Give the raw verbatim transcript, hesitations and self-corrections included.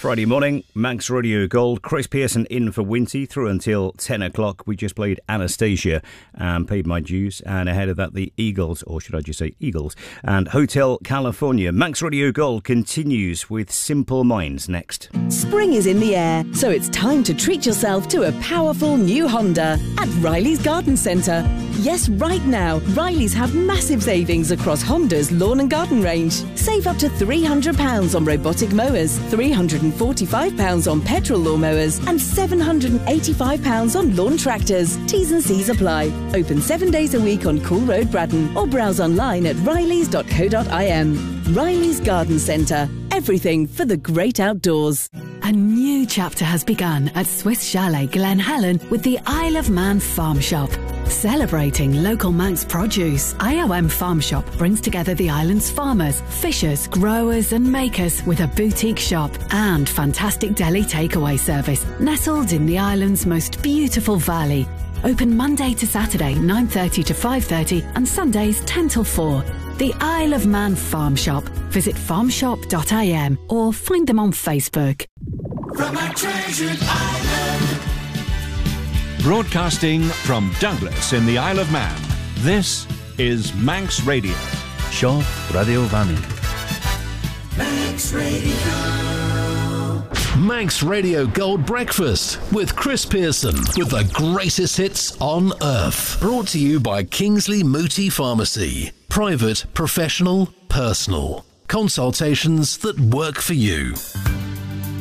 Friday morning, Manx Radio Gold. Chris Pearson in for Winty through until ten o'clock. We just played Anastasia and Paid My Dues. And ahead of that, the Eagles, or should I just say Eagles, and Hotel California. Manx Radio Gold continues with Simple Minds next. Spring is in the air, so it's time to treat yourself to a powerful new Honda at Riley's Garden Centre. Yes, right now, Riley's have massive savings across Honda's lawn and garden range. Save up to three hundred pounds on robotic mowers, three hundred forty-five pounds on petrol lawnmowers, and seven hundred eighty-five pounds on lawn tractors. T's and C's apply. Open seven days a week on Cool Road, Braddon, or browse online at rileys dot co dot I m. Riley's Garden Centre. Everything for the great outdoors. A new chapter has begun at Swiss Chalet Glen Helen with the Isle of Man Farm Shop. Celebrating local Manx produce, I O M Farm Shop brings together the island's farmers, fishers, growers and makers with a boutique shop and fantastic deli takeaway service nestled in the island's most beautiful valley. Open Monday to Saturday nine thirty to five thirty and Sundays ten till four. The Isle of Man Farm Shop. Visit farm shop dot I M or find them on Facebook. From our treasured island. Broadcasting from Douglas in the Isle of Man, this is Manx Radio. Shaw Radio Vanni. Manx Radio. Manx Radio Gold Breakfast with Chris Pearson with the greatest hits on earth. Brought to you by Kingsley Mooti Pharmacy. Private, professional, personal. Consultations that work for you.